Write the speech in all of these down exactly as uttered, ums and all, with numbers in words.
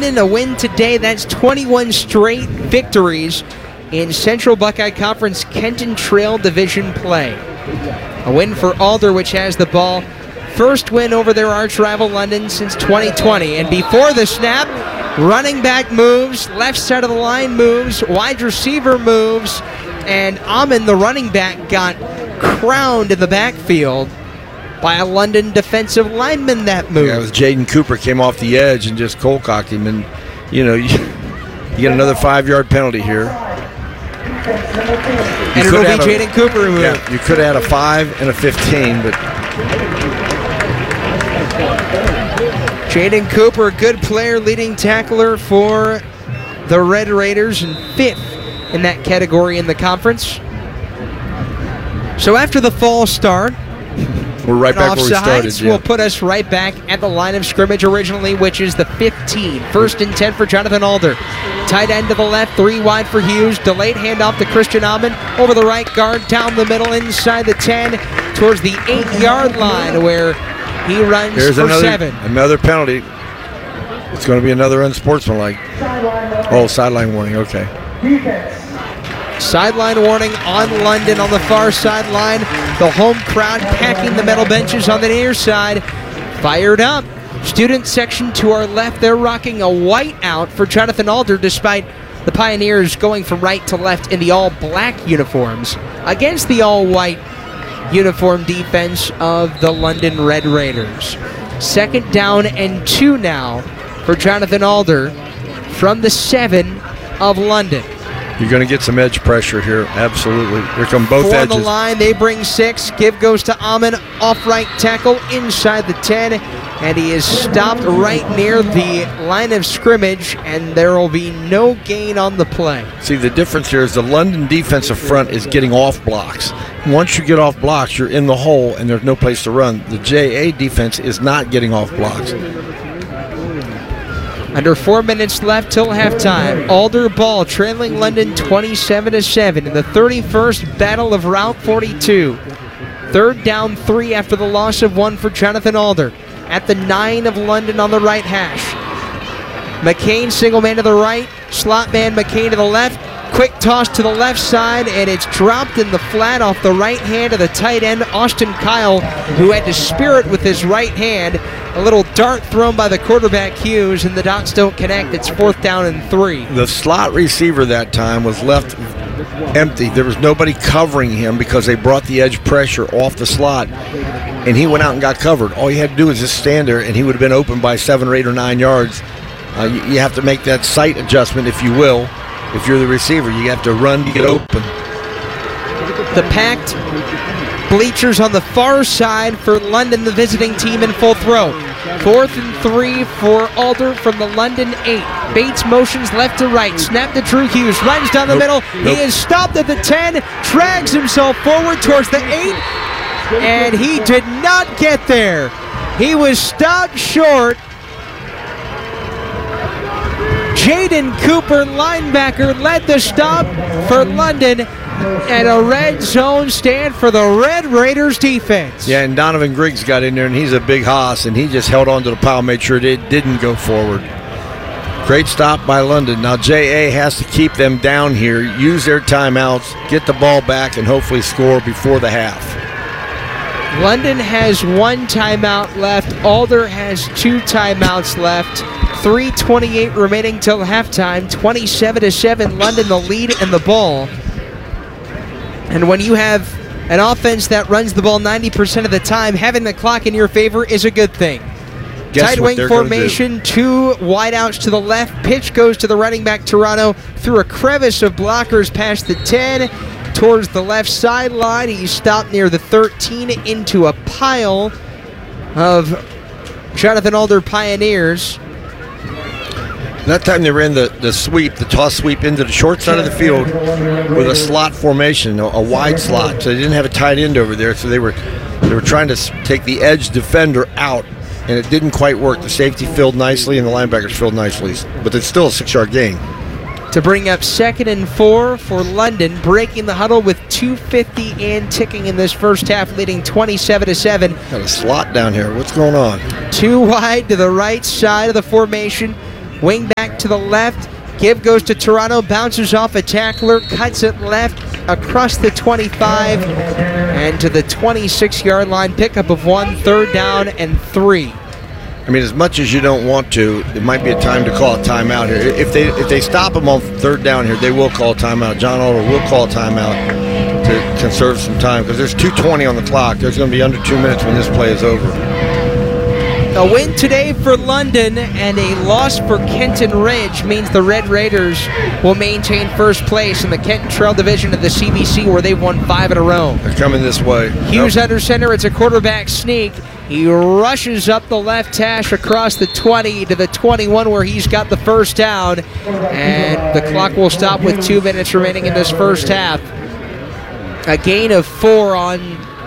London a win today. That's twenty-one straight victories in Central Buckeye Conference Kenton Trail Division play. A win for Alder, which has the ball. First win over their arch rival London since twenty twenty. And before the snap, running back moves, left side of the line moves, wide receiver moves, and Amon, the running back, got crowned in the backfield by a London defensive lineman that moved. Yeah, it was Jaden Cooper came off the edge and just cold cocked him. And, you know, you, you get another five-yard penalty here. And it'll be Jaden Cooper who Yeah, you could have had a five and a fifteen, but Jaden Cooper, good player, leading tackler for the Red Raiders, and fifth in that category in the conference. So after the fall start, we're right back where we started. Yeah. Will put us right back at the line of scrimmage originally, which is the fifteen. First and ten for Jonathan Alder. Tight end to the left, three wide for Hughes. Delayed handoff to Christian Amon over the right guard, down the middle, inside the ten, towards the eight-yard line where he runs Here's for another, seven. Another penalty. It's going to be another unsportsmanlike. Oh, sideline warning, okay. Sideline warning on London on the far sideline. The home crowd packing the metal benches on the near side. Fired up. Student section to our left, they're rocking a white out for Jonathan Alder, despite the Pioneers going from right to left in the all-black uniforms against the all-white uniform defense of the London Red Raiders. Second down and two now for Jonathan Alder from the seven of London. You're going to get some edge pressure here, absolutely. Here come both Four edges. on the line, they bring six. Give goes to Amon, off right tackle, inside the ten, and he is stopped right near the line of scrimmage, and there will be no gain on the play. See, the difference here is the London defensive front is getting off blocks. Once you get off blocks, you're in the hole, and there's no place to run. The J A defense is not getting off blocks. Under four minutes left till halftime. Alder ball trailing London twenty-seven to seven in the thirty-first Battle of Route forty-two. Third down three after the loss of one for Jonathan Alder. At the nine of London on the right hash. McCain single man to the right. Slot man McCain to the left. Quick toss to the left side, and it's dropped in the flat off the right hand of the tight end, Austin Kyle, who had to spear it with his right hand. A little dart thrown by the quarterback, Hughes, and the dots don't connect. It's fourth down and three. The slot receiver that time was left empty. There was nobody covering him because they brought the edge pressure off the slot, and he went out and got covered. All you had to do was just stand there, and he would have been open by seven or eight or nine yards. Uh, you, you have to make that sight adjustment, if you will. If you're the receiver, you have to run to get open. The packed bleachers on the far side for London, the visiting team, in full throw. Fourth and three for Alder from the London eight. Bates motions left to right. Snap to Drew Hughes. Runs down the Nope. middle. Nope. He is stopped at the ten. Drags himself forward towards the eight. And he did not get there. He was stopped short. Jaden Cooper, linebacker, led the stop for London, and a red zone stand for the Red Raiders defense. Yeah, and Donovan Griggs got in there, and he's a big hoss, and he just held on to the pile, made sure it didn't go forward. Great stop by London. Now J A has to keep them down here, use their timeouts, get the ball back, and hopefully score before the half. London has one timeout left. Alder has two timeouts left. three twenty-eight remaining till halftime. twenty-seven to seven, London the lead and the ball. And when you have an offense that runs the ball ninety percent of the time, having the clock in your favor is a good thing. Guess Tight what wing they're gonna formation, two wideouts to the left. Pitch goes to the running back Toronto through a crevice of blockers past the ten. Towards the left sideline. He's stopped near the thirteen into a pile of Jonathan Alder Pioneers. That time they ran the, the sweep, the toss sweep into the short side of the field with a slot formation, a, a wide slot. So they didn't have a tight end over there, so they were they were trying to take the edge defender out, and it didn't quite work. The safety filled nicely, and the linebackers filled nicely, but it's still a six-yard gain. To bring up second and four for London, breaking the huddle with two fifty and ticking in this first half, leading twenty-seven to seven. Got a slot down here. What's going on? Two wide to the right side of the formation. Wing back to the left. Give goes to Toronto, bounces off a tackler, cuts it left across the twenty-five and to the twenty-six-yard line. Pickup of one, third down and three. I mean, as much as you don't want to, it might be a time to call a timeout here. If they if they stop him on third down here, they will call a timeout. John Alder will call a timeout to conserve some time because there's two twenty on the clock. There's going to be under two minutes when this play is over. A win today for London and a loss for Kenton Ridge means the Red Raiders will maintain first place in the Kenton Trail Division of the C B C, where they've won five in a row. They're coming this way. Hughes Nope. under center. It's a quarterback sneak. He rushes up the left hash across the twenty to the twenty-one, where he's got the first down. And the clock will stop with two minutes remaining in this first half. A gain of four on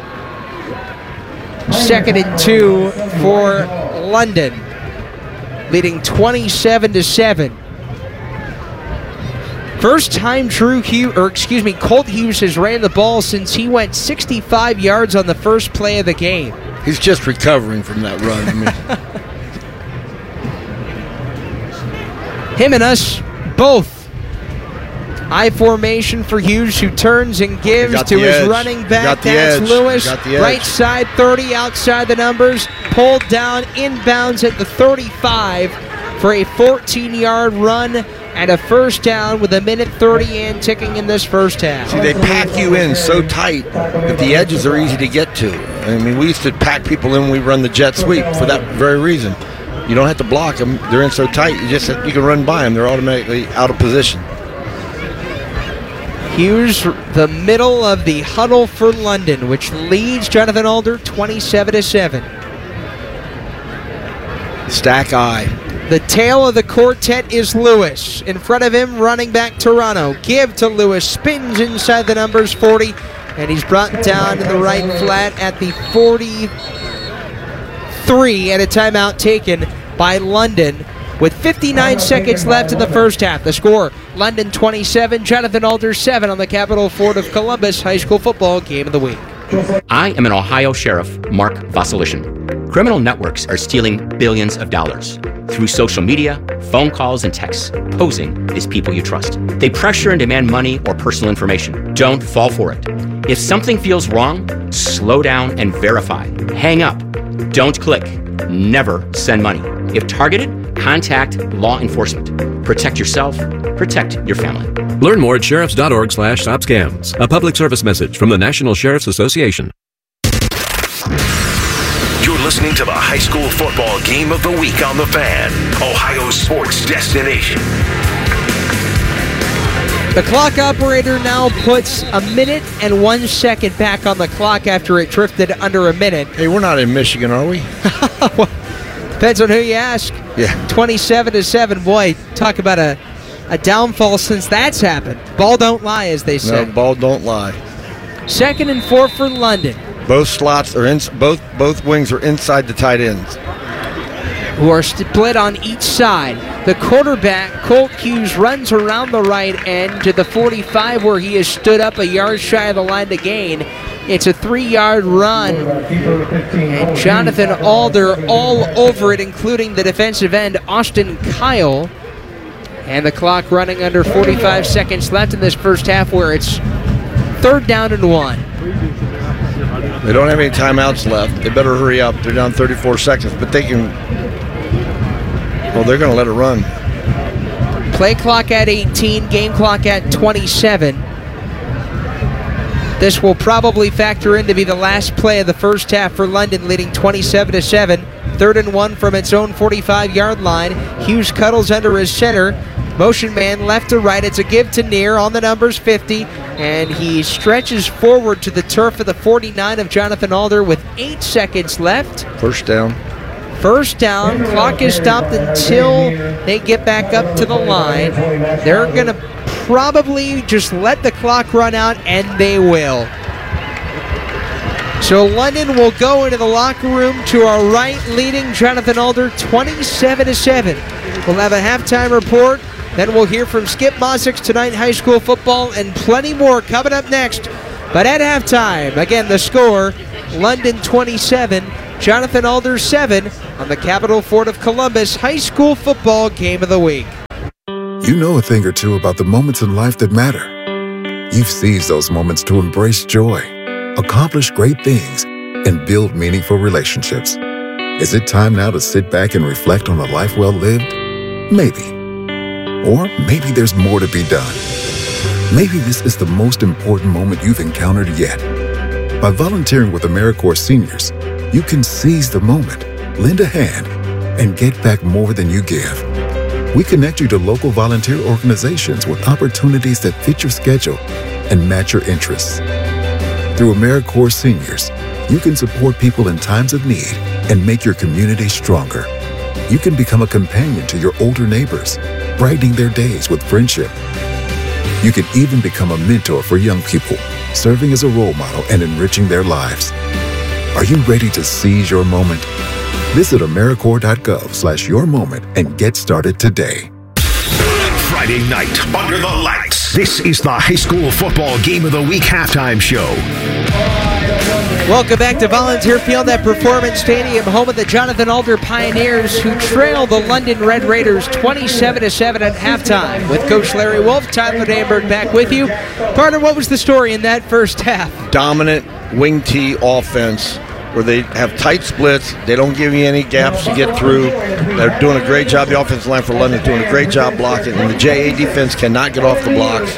second and two for London, leading twenty-seven to seven. First time Drew Hughes, or excuse me, Colt Hughes has ran the ball since he went sixty-five yards on the first play of the game. He's just recovering from that run. I mean. Him and us both. I formation for Hughes, who turns and gives Got to the his edge. running back. Got the That's edge. Lewis. Got the edge. Right side thirty, outside the numbers. Pulled down, inbounds at the thirty-five for a fourteen-yard run and a first down with a minute thirty and ticking in this first half. See, they pack you in so tight that the edges are easy to get to. I mean, we used to pack people in when we run the jet sweep for that very reason. You don't have to block them. They're in so tight, you just you can run by them. They're automatically out of position. Hughes, the middle of the huddle for London, which leads Jonathan Alder twenty-seven to seven. Stack eye. The tail of the quartet is Lewis. In front of him, running back Toronto. Give to Lewis, spins inside the numbers forty, and he's brought down in the right flat at the forty-three, and a timeout taken by London with fifty-nine seconds left in the first half. The score, London twenty-seven, Jonathan Alder seven on the Capitol Ford of Columbus High School Football Game of the Week. I am an Ohio Sheriff, Mark Vasilishin. Criminal networks are stealing billions of dollars through social media, phone calls, and texts, posing as people you trust. They pressure and demand money or personal information. Don't fall for it. If something feels wrong, slow down and verify. Hang up. Don't click. Never send money. If targeted, contact law enforcement. Protect yourself. Protect your family. Learn more at sheriffs.org slash stop scams. A public service message from the National Sheriff's Association. You're listening to the high school football game of the week on The Fan, Ohio sports destination. The clock operator now puts a minute and one second back on the clock after it drifted under a minute. Hey, we're not in Michigan, are we? Depends on who you ask. Yeah. twenty-seven to seven. Boy, talk about a, a downfall since that's happened. Ball don't lie, as they No, say. ball don't lie. Second and four for London, Both slots are in. Both both wings are inside the tight ends. who are split on each side. The quarterback, Colt Hughes, runs around the right end to the forty-five, where he has stood up a yard shy of the line to gain. It's a three-yard run, and Jonathan Alder all over it, including the defensive end, Austin Kyle. And the clock running under forty-five seconds left in this first half, where it's third down and one. They don't have any timeouts left. They better hurry up. They're down thirty-four seconds, but they can. Well, they're going to let it run. Play clock at eighteen, game clock at twenty-seven. This will probably factor in to be the last play of the first half for London, leading twenty-seven to seven. Third and one from its own forty-five-yard line. Hughes cuddles under his center. Motion man left to right. It's a give to near on the numbers fifty, and he stretches forward to the turf of the forty-nine of Jonathan Alder with eight seconds left. First down. First down. Clock is stopped until they get back up to the line. They're going to probably just let the clock run out, and they will. So London will go into the locker room to our right, leading Jonathan Alder twenty-seven to seven. We'll have a halftime report. Then we'll hear from Skip Mossick tonight, high school football, and plenty more coming up next. But at halftime, again, the score, London twenty-seven, Jonathan Alder seven on the Capital Ford of Columbus High School Football Game of the Week. You know a thing or two about the moments in life that matter. You've seized those moments to embrace joy, accomplish great things, and build meaningful relationships. Is it time now to sit back and reflect on a life well lived? Maybe. Or maybe there's more to be done. Maybe this is the most important moment you've encountered yet. By volunteering with AmeriCorps Seniors, you can seize the moment, lend a hand, and get back more than you give. We connect you to local volunteer organizations with opportunities that fit your schedule and match your interests. Through AmeriCorps Seniors, you can support people in times of need and make your community stronger. You can become a companion to your older neighbors, brightening their days with friendship. You can even become a mentor for young people, serving as a role model and enriching their lives. Are you ready to seize your moment? Visit AmeriCorps.gov slash your moment and get started today. Friday night, under the lights. This is the High School Football Game of the Week halftime show. Welcome back to Volunteer Field at Performance Stadium, home of the Jonathan Alder Pioneers, who trail the London Red Raiders twenty-seven to seven at halftime. With Coach Larry Wolf, Tyler Danberg back with you. Partner, what was the story in that first half? Dominant wing T offense where they have tight splits. They don't give you any gaps to get through. They're doing a great job. The offensive line for London is doing a great job blocking. And the J A defense cannot get off the blocks.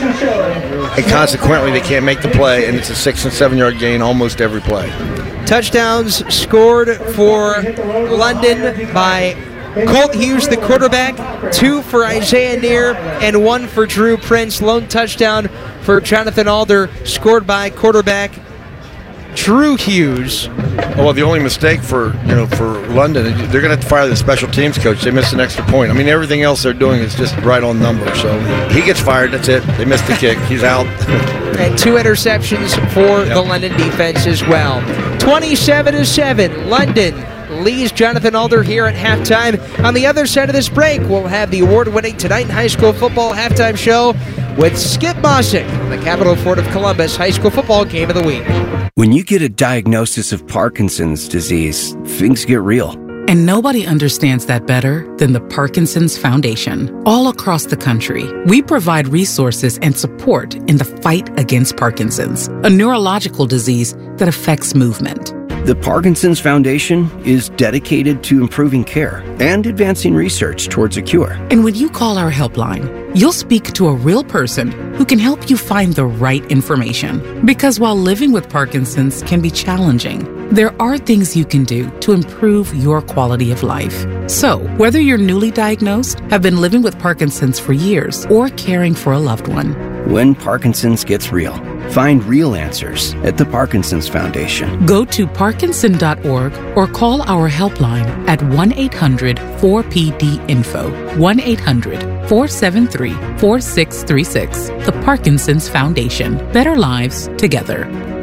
And consequently, they can't make the play. And it's a six and seven yard gain almost every play. Touchdowns scored for London by Colt Hughes, the quarterback, two for Isaiah Neer, and one for Drew Prince. Lone touchdown for Jonathan Alder, scored by quarterback Drew Hughes. Oh, well, the only mistake for you know for London, they're going to have to fire the special teams coach. They missed an extra point. I mean, everything else they're doing is just right on number. So he gets fired. That's it. They missed the kick. He's out. And two interceptions for yep. the London defense as well. twenty-seven to seven. London leads Jonathan Alder here at halftime. On the other side of this break, we'll have the award-winning Tonight in High School Football halftime show with Skip Mossick, the Capital Ford of Columbus High School Football Game of the Week. When you get a diagnosis of Parkinson's disease, things get real. And nobody understands that better than the Parkinson's Foundation. All across the country, we provide resources and support in the fight against Parkinson's, a neurological disease that affects movement. The Parkinson's Foundation is dedicated to improving care and advancing research towards a cure. And when you call our helpline, you'll speak to a real person who can help you find the right information. Because while living with Parkinson's can be challenging, there are things you can do to improve your quality of life. So, whether you're newly diagnosed, have been living with Parkinson's for years, or caring for a loved one, when Parkinson's gets real, find real answers at the Parkinson's Foundation. Go to parkinson dot org or call our helpline at one eight hundred four P D info, one eight hundred four seven three four six three six. The Parkinson's Foundation. Better lives together.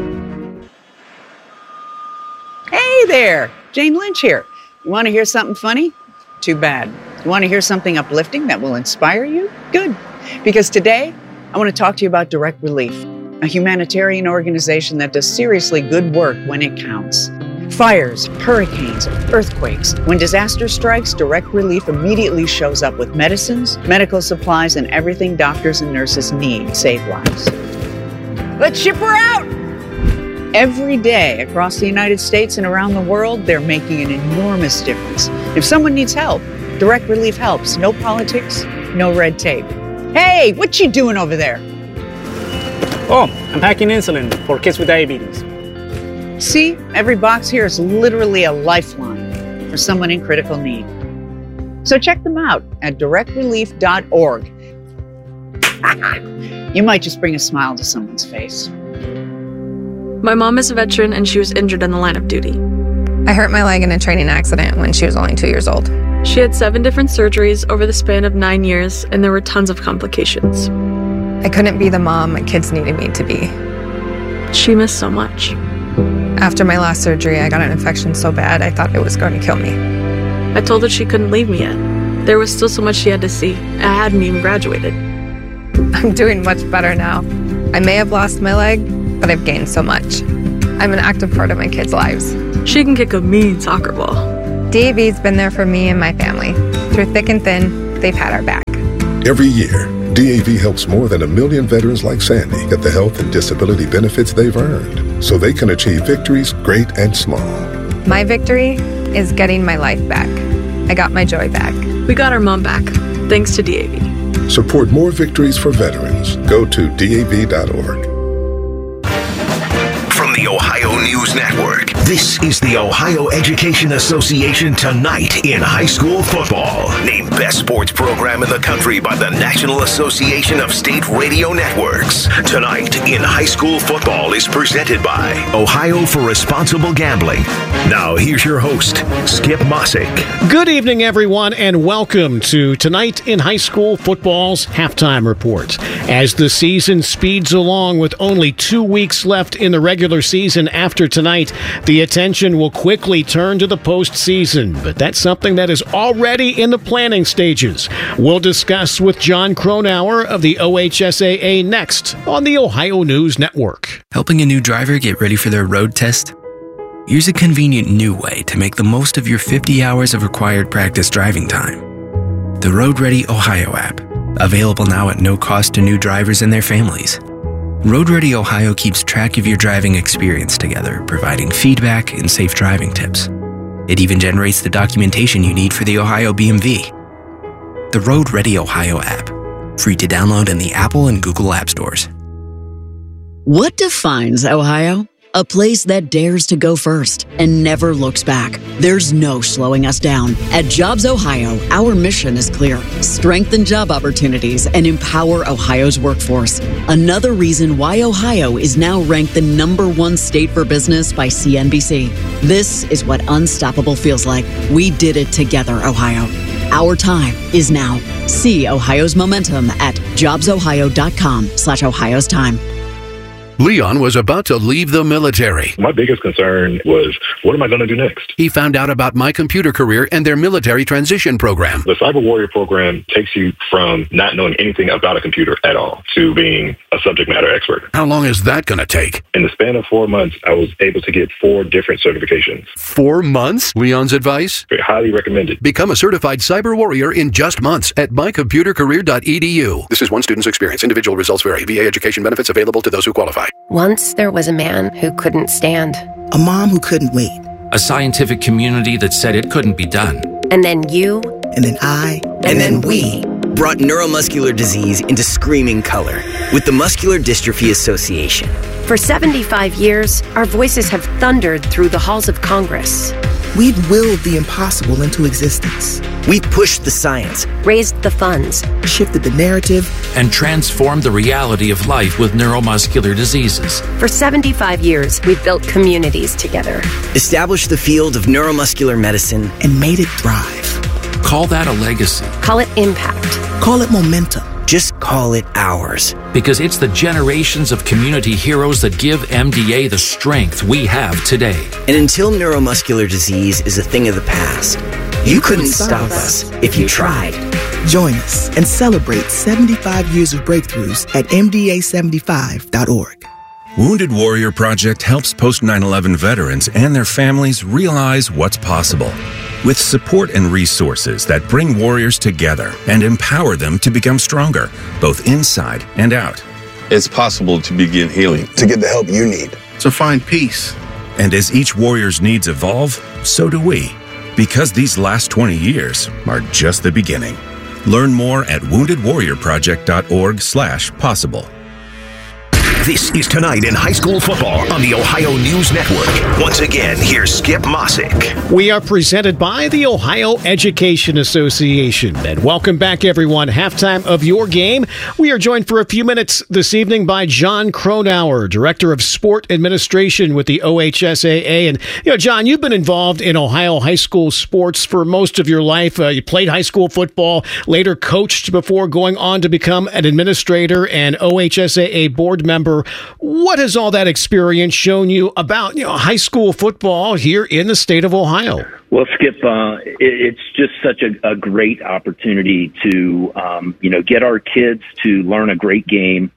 Hey there, Jane Lynch here. You want to hear something funny? Too bad. You want to hear something uplifting that will inspire you? Good. Because today, I want to talk to you about Direct Relief, a humanitarian organization that does seriously good work when it counts. Fires, hurricanes, earthquakes. When disaster strikes, Direct Relief immediately shows up with medicines, medical supplies, and everything doctors and nurses need to save lives. Let's ship her out! Every day across the United States and around the world, they're making an enormous difference. If someone needs help, Direct Relief helps. No politics, no red tape. Hey, what you doing over there? Oh, I'm packing insulin for kids with diabetes. See, every box here is literally a lifeline for someone in critical need. So check them out at direct relief dot org. You might just bring a smile to someone's face. My mom is a veteran and she was injured in the line of duty. I hurt my leg in a training accident when she was only two years old. She had seven different surgeries over the span of nine years, and there were tons of complications. I couldn't be the mom my kids needed me to be. She missed so much. After my last surgery, I got an infection so bad I thought it was going to kill me. I told her she couldn't leave me yet. There was still so much she had to see. I hadn't even graduated. I'm doing much better now. I may have lost my leg, but I've gained so much. I'm an active part of my kids' lives. She can kick a mean soccer ball. D A V's been there for me and my family. Through thick and thin, they've had our back. Every year, D A V helps more than a million veterans like Sandy get the health and disability benefits they've earned so they can achieve victories great and small. My victory is getting my life back. I got my joy back. We got our mom back, thanks to D A V. Support more victories for veterans. Go to D A V dot org. From the Ohio News Network, this is the Ohio Education Association Tonight in High School Football. Named Best Sports Program in the Country by the National Association of State Radio Networks. Tonight in High School Football is presented by Ohio for Responsible Gambling. Now here's your host, Skip Mossick. Good evening, everyone, and welcome to Tonight in High School Football's Halftime Report. As the season speeds along with only two weeks left in the regular season after tonight, the attention will quickly turn to the postseason, but that's something that is already in the planning stages. We'll discuss with John Cronauer of the O H S A A next on the Ohio News Network. Helping a new driver get ready for their road test? Here's a convenient new way to make the most of your fifty hours of required practice driving time. The Road Ready Ohio app, available now at no cost to new drivers and their families. Road Ready Ohio keeps track of your driving experience together, providing feedback and safe driving tips. It even generates the documentation you need for the Ohio B M V. The Road Ready Ohio app, free to download in the Apple and Google App Stores. What defines Ohio? A place that dares to go first and never looks back. There's no slowing us down. At Jobs Ohio, our mission is clear. Strengthen job opportunities and empower Ohio's workforce. Another reason why Ohio is now ranked the number one state for business by C N B C. This is what unstoppable feels like. We did it together, Ohio. Our time is now. See Ohio's momentum at jobsohio.com slash Ohio's time. Leon was about to leave the military. My biggest concern was, what am I going to do next? He found out about My Computer Career and their military transition program. The Cyber Warrior program takes you from not knowing anything about a computer at all to being a subject matter expert. How long is that going to take? In the span of four months, I was able to get four different certifications. Four months? Leon's advice? Very highly recommended. Become a certified Cyber Warrior in just months at my computer career dot e d u. This is one student's experience. Individual results vary. V A education benefits available to those who qualify. Once there was a man who couldn't stand. A mom who couldn't wait. A scientific community that said it couldn't be done. And then you. And then I. And, and then, then we. Brought neuromuscular disease into screaming color with the Muscular Dystrophy Association. For seventy-five years, our voices have thundered through the halls of Congress. We've willed the impossible into existence. We've pushed the science, raised the funds, shifted the narrative, and transformed the reality of life with neuromuscular diseases. For seventy-five years, we've built communities together, established the field of neuromuscular medicine, and made it thrive. Call that a legacy. Call it impact. Call it momentum. Just call it ours. Because it's the generations of community heroes that give M D A the strength we have today. And until neuromuscular disease is a thing of the past, you, you couldn't, couldn't stop us if you tried. Join us and celebrate seventy-five years of breakthroughs at m d a seventy-five dot org. Wounded Warrior Project helps post nine eleven veterans and their families realize what's possible. With support and resources that bring warriors together and empower them to become stronger, both inside and out. It's possible to begin healing. To get the help you need. To find peace. And as each warrior's needs evolve, so do we. Because these last twenty years are just the beginning. Learn more at wounded warrior project dot org slash possible. This is Tonight in High School Football on the Ohio News Network. Once again, here's Skip Mossick. We are presented by the Ohio Education Association. And welcome back, everyone. Halftime of your game. We are joined for a few minutes this evening by John Cronauer, Director of Sport Administration with the O H S A A. And, you know, John, you've been involved in Ohio high school sports for most of your life. Uh, you played high school football, later coached before going on to become an administrator and O H S A A board member. What has all that experience shown you about, you know, high school football here in the state of Ohio? Well, Skip, uh, it, it's just such a, a great opportunity to, um, you know, get our kids to learn a great game,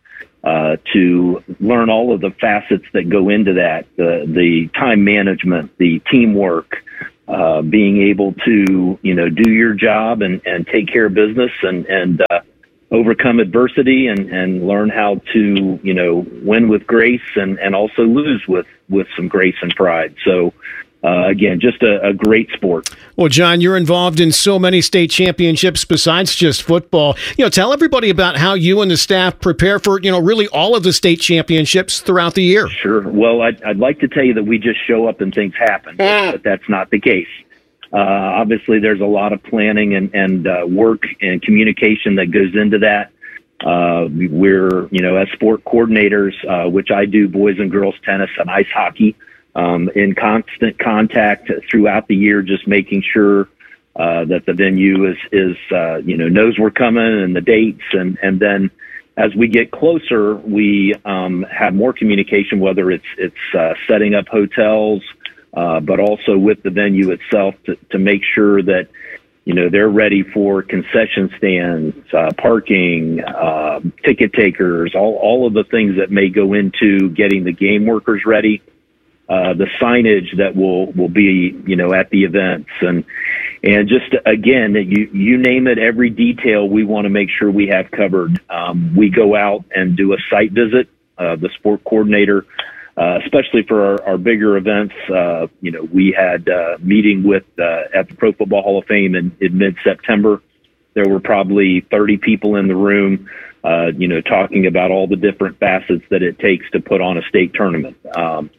uh, to learn all of the facets that go into that, the, the time management, the teamwork, uh, being able to, you know, do your job and, and take care of business and, and uh, overcome adversity and, and learn how to, you know, win with grace and, and also lose with, with some grace and pride. So, Uh, again, just a, a great sport. Well, John, you're involved in so many state championships besides just football. You know, tell everybody about how you and the staff prepare for, you know, really all of the state championships throughout the year. Sure. Well, I'd, I'd like to tell you that we just show up and things happen, but, but that's not the case. Uh, obviously, there's a lot of planning and, and uh, work and communication that goes into that. Uh, we're, you know, as sport coordinators, uh, which I do boys and girls tennis and ice hockey, Um, in constant contact throughout the year, just making sure uh, that the venue is, is uh, you know, knows we're coming and the dates. And, and then as we get closer, we um, have more communication, whether it's it's uh, setting up hotels, uh, but also with the venue itself to, to make sure that, you know, they're ready for concession stands, uh, parking, uh, ticket takers, all, all of the things that may go into getting the game workers ready. Uh, the signage that will, will be, you know, at the events and, and just again, you, you name it, every detail we want to make sure we have covered. Um, we go out and do a site visit, uh, the sport coordinator, uh, especially for our, our bigger events. Uh, you know, we had a meeting with, uh, at the Pro Football Hall of Fame in, in mid-September. There were probably thirty people in the room, uh, you know, talking about all the different facets that it takes to put on a state tournament. Um,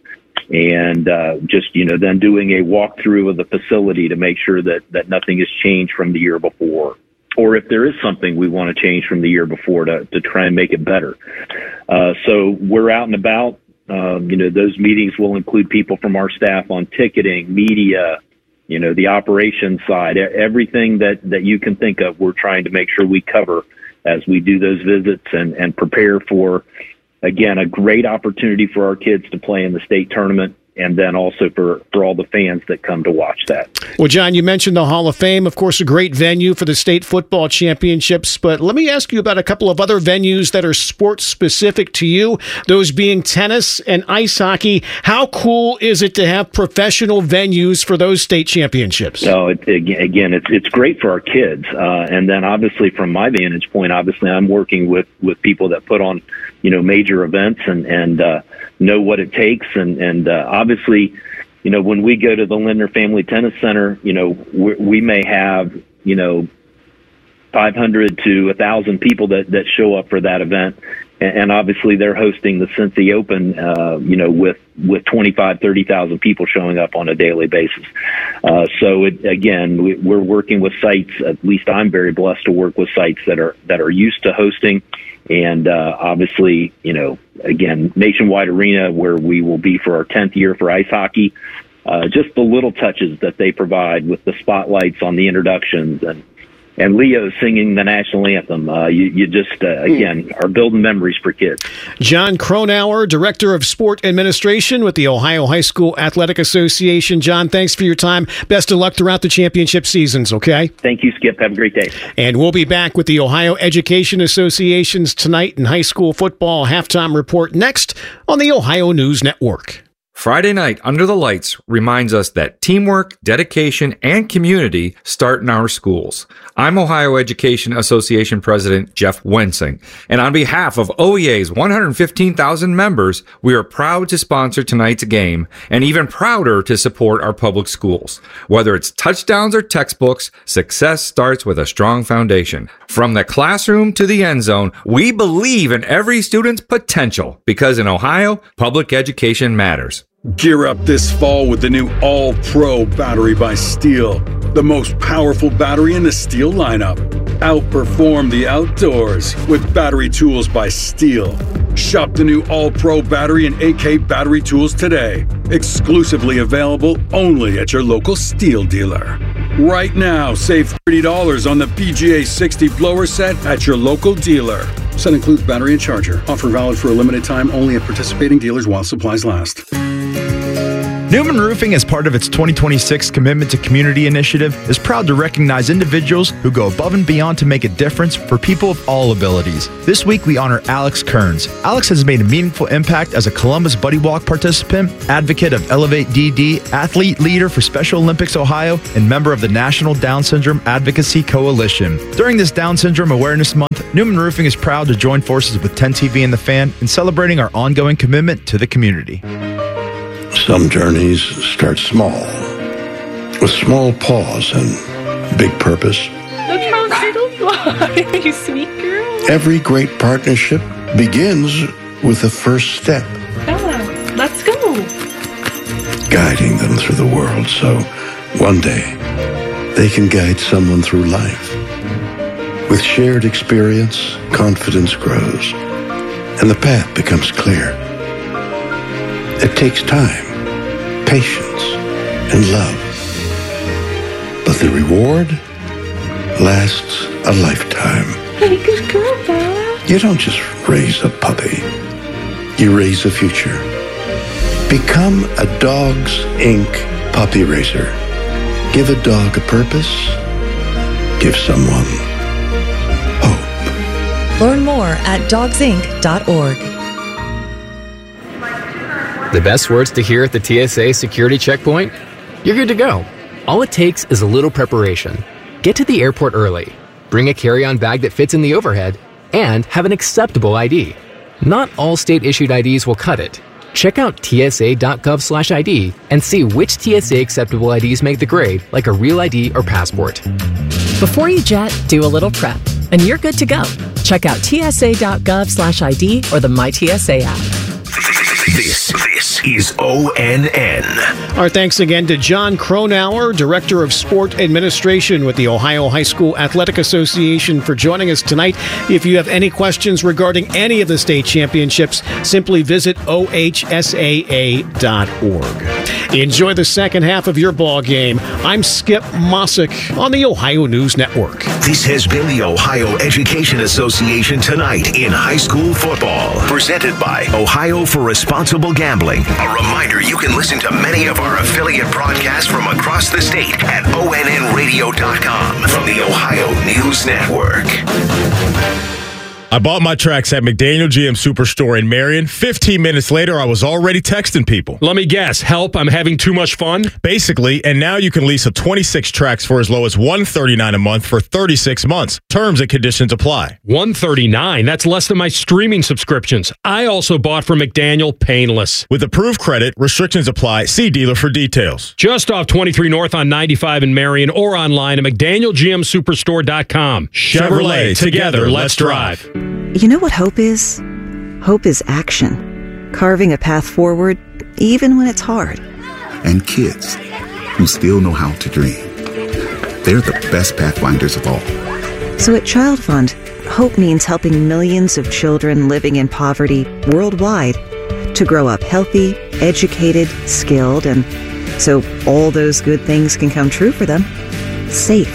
and uh, just, you know, then doing a walkthrough of the facility to make sure that, that nothing has changed from the year before. Or if there is something we want to change from the year before to, to try and make it better. Uh, so we're out and about. Um, you know, those meetings will include people from our staff on ticketing, media, you know, the operations side, everything that, that you can think of. We're trying to make sure we cover as we do those visits and, and prepare for, again, a great opportunity for our kids to play in the state tournament, and then also for, for all the fans that come to watch that. Well, John, you mentioned the Hall of Fame, of course, a great venue for the state football championships, but let me ask you about a couple of other venues that are sports-specific to you, those being tennis and ice hockey. How cool is it to have professional venues for those state championships? So, it, again, it's it's great for our kids, uh, and then obviously from my vantage point, obviously I'm working with, with people that put on, you know, major events and, and uh, know what it takes. And, and uh, obviously, you know, when we go to the Lindner Family Tennis Center, you know, we, we may have, you know, five hundred to one thousand people that, that show up for that event. And, and obviously they're hosting the Cincy Open, uh, you know, with, with twenty-five, thirty thousand people showing up on a daily basis. Uh, so it, again, we, we're working with sites, at least I'm very blessed to work with sites that are, that are used to hosting. And uh, obviously, you know, again, Nationwide Arena, where we will be for our tenth year for ice hockey, uh, just the little touches that they provide with the spotlights on the introductions and, and Leo singing the national anthem. Uh, you, you just, uh, again, are building memories for kids. John Cronauer, Director of Sport Administration with the Ohio High School Athletic Association. John, thanks for your time. Best of luck throughout the championship seasons, okay? Thank you, Skip. Have a great day. And we'll be back with the Ohio Education Association's Tonight in High School Football halftime report next on the Ohio News Network. Friday night under the lights reminds us that teamwork, dedication, and community start in our schools. I'm Ohio Education Association President Jeff Wensing, and on behalf of O E A's one hundred fifteen thousand members, we are proud to sponsor tonight's game and even prouder to support our public schools. Whether it's touchdowns or textbooks, success starts with a strong foundation. From the classroom to the end zone, we believe in every student's potential because in Ohio, public education matters. Gear up this fall with the new All-Pro battery by Steel, the most powerful battery in the Steel lineup. Outperform the outdoors with battery tools by Steel. Shop the new All-Pro battery and A K battery tools today. Exclusively available only at your local Steel dealer. Right now, save thirty dollars on the P G A sixty blower set at your local dealer. Set includes battery and charger. Offer valid for a limited time only at participating dealers while supplies last. Newman Roofing, as part of its twenty twenty-six Commitment to Community initiative, is proud to recognize individuals who go above and beyond to make a difference for people of all abilities. This week, we honor Alex Kearns. Alex has made a meaningful impact as a Columbus Buddy Walk participant, advocate of Elevate D D, athlete leader for Special Olympics Ohio, and member of the National Down Syndrome Advocacy Coalition. During this Down Syndrome Awareness Month, Newman Roofing is proud to join forces with ten T V and The Fan in celebrating our ongoing commitment to the community. Some journeys start small, with small pause and big purpose. Look how little you are, you sweet girl. Every great partnership begins with the first step. Bella, let's go. Guiding them through the world so one day they can guide someone through life. With shared experience, confidence grows, and the path becomes clear. It takes time, patience, and love. But the reward lasts a lifetime. Hey, good girl, Bella. You don't just raise a puppy. You raise a future. Become a Dogs Incorporated puppy raiser. Give a dog a purpose. Give someone hope. Learn more at dogs inc dot org. The best words to hear at the T S A security checkpoint? You're good to go. All it takes is a little preparation. Get to the airport early, bring a carry-on bag that fits in the overhead, and have an acceptable I D. Not all state-issued I Ds will cut it. Check out T S A dot gov slash I D and see which T S A acceptable I Ds make the grade, like a real I D or passport. Before you jet, do a little prep, and you're good to go. Check out T S A dot gov slash I D or the My T S A app. This, this is O N N. Our thanks again to John Cronauer, Director of Sport Administration with the Ohio High School Athletic Association, for joining us tonight. If you have any questions regarding any of the state championships, simply visit O H S A A dot org. Enjoy the second half of your ball game. I'm Skip Mossick on the Ohio News Network. This has been the Ohio Education Association Tonight in High School Football, presented by Ohio for Responsible Gambling. A reminder, you can listen to many of our affiliate broadcasts from across the state at O N N radio dot com from the Ohio News Network. I bought my tracks at McDaniel G M Superstore in Marion. fifteen minutes later, I was already texting people. Let me guess. Help, I'm having too much fun? Basically, and now you can lease a twenty-six tracks for as low as one hundred thirty-nine dollars a month for thirty-six months. Terms and conditions apply. one hundred thirty-nine dollars? That's less than my streaming subscriptions. I also bought from McDaniel painless. With approved credit, restrictions apply. See dealer for details. Just off twenty-three North on ninety-five in Marion or online at McDaniel G M Superstore dot com. Chevrolet, together, let's drive. You know what hope is? Hope is action. Carving a path forward, even when it's hard. And kids who still know how to dream. They're the best pathfinders of all. So at Child Fund, hope means helping millions of children living in poverty worldwide to grow up healthy, educated, skilled, and so all those good things can come true for them. Safe.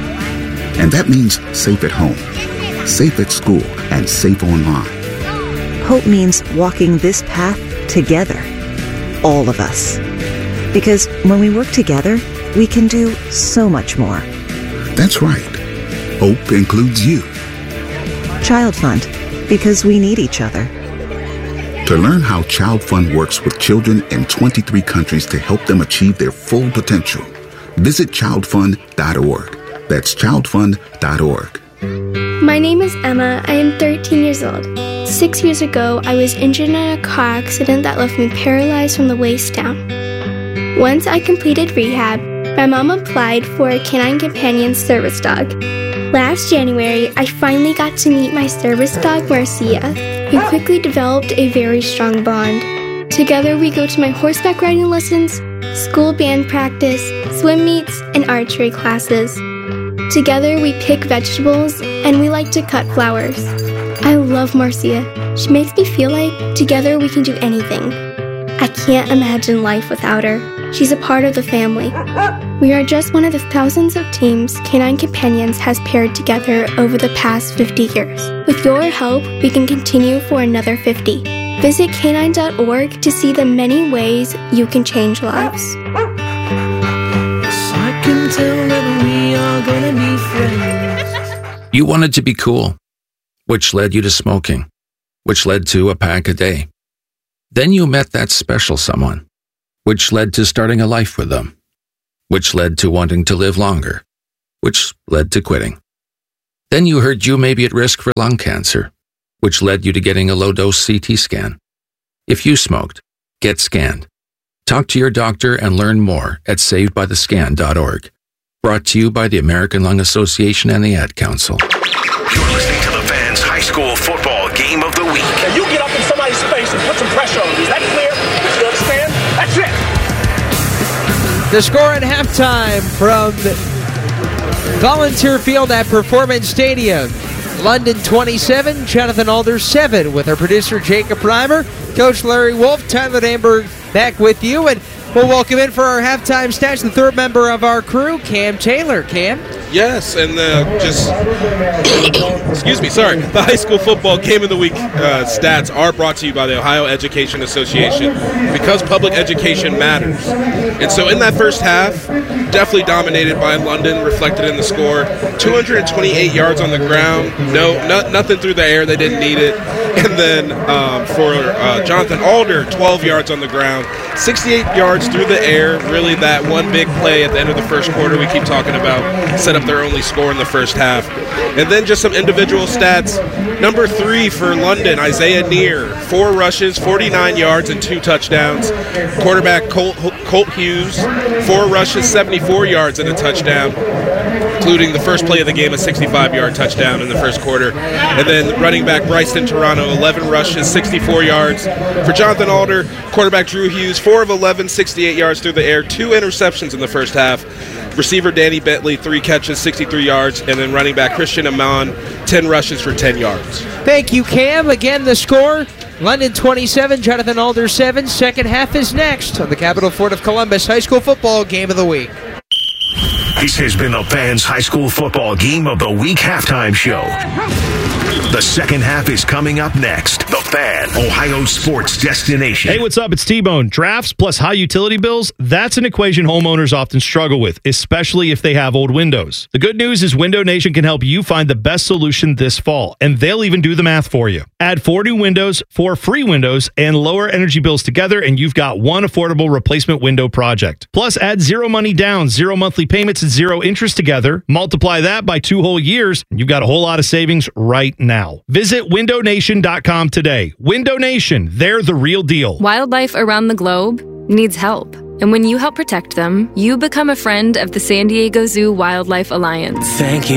And that means safe at home, safe at school, and safe online. Hope means walking this path together, all of us. Because when we work together, we can do so much more. That's right. Hope includes you. Child Fund, because we need each other. To learn how Child Fund works with children in twenty-three countries to help them achieve their full potential, visit child fund dot org. That's child fund dot org. My name is Emma. I am thirteen years old. Six years ago, I was injured in a car accident that left me paralyzed from the waist down. Once I completed rehab, my mom applied for a Canine Companion service dog. Last January, I finally got to meet my service dog, Marcia. We quickly developed a very strong bond. Together, we go to my horseback riding lessons, school band practice, swim meets, and archery classes. Together, we pick vegetables, and we like to cut flowers. I love Marcia. She makes me feel like together we can do anything. I can't imagine life without her. She's a part of the family. We are just one of the thousands of teams Canine Companions has paired together over the past fifty years. With your help, we can continue for another fifty. Visit canine dot org to see the many ways you can change lives. I can tell that we are gonna be friends. You wanted to be cool, which led you to smoking, which led to a pack a day. Then you met that special someone, which led to starting a life with them, which led to wanting to live longer, which led to quitting. Then you heard you may be at risk for lung cancer, which led you to getting a low-dose C T scan. If you smoked, get scanned. Talk to your doctor and learn more at saved by the scan dot org. Brought to you by the American Lung Association and the Ad Council. You're listening to the Fans High School Football Game of the Week. Now you get up in somebody's face and put some pressure on them. Is that clear? You understand? That's it. The score at halftime from Volunteer Field at Performance Stadium. London twenty-seven, Jonathan Alder seven, with our producer Jacob Reimer, Coach Larry Wolf, Tyler Damberg back with you, and we'll welcome in for our halftime stats the third member of our crew, Cam Taylor. Cam? Yes, and uh, just, excuse me, sorry, the high school football game of the week uh, stats are brought to you by the Ohio Education Association because public education matters. And so in that first half, definitely dominated by London, reflected in the score. two hundred twenty-eight yards on the ground, no, no nothing through the air, they didn't need it. And then um, for uh, Jonathan Alder, twelve yards on the ground, sixty-eight yards through the air, really that one big play at the end of the first quarter we keep talking about, set up their only score in the first half. And then just some individual stats. Number three for London, Isaiah Neer, four rushes, forty-nine yards, and two touchdowns. Quarterback Colt, Colt Hughes, four rushes, seventy-four yards, and a touchdown, including the first play of the game, a sixty-five-yard touchdown in the first quarter. And then running back Bryson Toronto, eleven rushes, sixty-four yards. For Jonathan Alder, quarterback Drew Hughes, four of eleven, sixty-eight yards through the air, two interceptions in the first half. Receiver Danny Bentley, three catches, sixty-three yards, and then running back Christian Amon, ten rushes for ten yards. Thank you, Cam. Again, the score, London twenty-seven, Jonathan Alder seven. Second half is next on the Capital Fort of Columbus High School Football Game of the Week. This has been the Fans High School Football Game of the Week halftime show. The second half is coming up next. The Fan, Ohio sports destination. Hey, what's up? It's T-Bone. Drafts plus high utility bills, that's an equation homeowners often struggle with, especially if they have old windows. The good news is Window Nation can help you find the best solution this fall, and they'll even do the math for you. Add four new windows, four free windows, and lower energy bills together, and you've got one affordable replacement window project. Plus, add zero money down, zero monthly payments, and zero interest together. Multiply that by two whole years, and you've got a whole lot of savings right now. Visit window nation dot com today. Window Nation, they're the real deal. Wildlife around the globe needs help. And when you help protect them, you become a friend of the San Diego Zoo Wildlife Alliance. Thank you.